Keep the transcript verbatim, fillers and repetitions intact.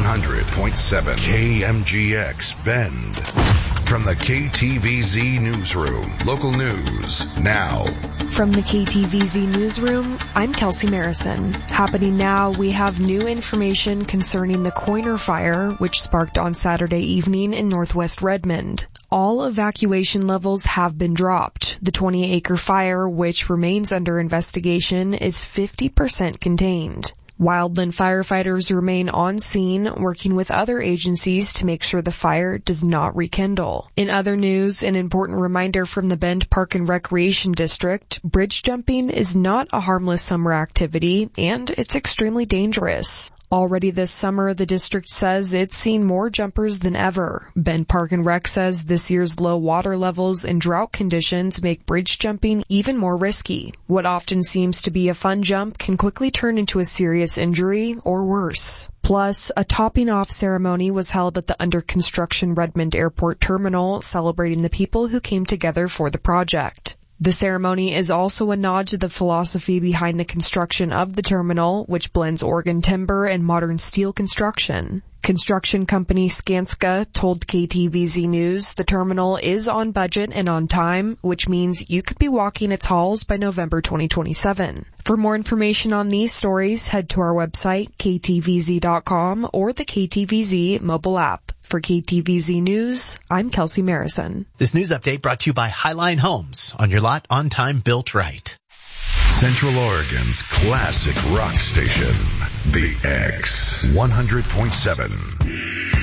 hundred point seven K M G X Bend. From the K T V Z Newsroom, local news now. From the K T V Z Newsroom, I'm Kelsey Marison. Happening now, we have new information concerning the Coiner Fire, which sparked on Saturday evening in northwest Redmond. All evacuation levels have been dropped. The twenty acre fire, which remains under investigation, is fifty percent contained. Wildland firefighters remain on scene, working with other agencies to make sure the fire does not rekindle. In other news, an important reminder from the Bend Park and Recreation District, bridge jumping is not a harmless summer activity, and it's extremely dangerous. Already this summer, the district says it's seen more jumpers than ever. Bend Park and Rec says this year's low water levels and drought conditions make bridge jumping even more risky. What often seems to be a fun jump can quickly turn into a serious injury or worse. Plus, a topping off ceremony was held at the under construction Redmond Airport Terminal, celebrating the people who came together for the project. The ceremony is also a nod to the philosophy behind the construction of the terminal, which blends Oregon timber and modern steel construction. Construction company Skanska told K T V Z News the terminal is on budget and on time, which means you could be walking its halls by November twenty twenty-seven. For more information on these stories, head to our website, K T V Z dot com, or the K T V Z mobile app. For K T V Z News, I'm Kelsey Marison. This news update brought to you by Highline Homes. On your lot, on time, built right. Central Oregon's classic rock station, The X one hundred point seven.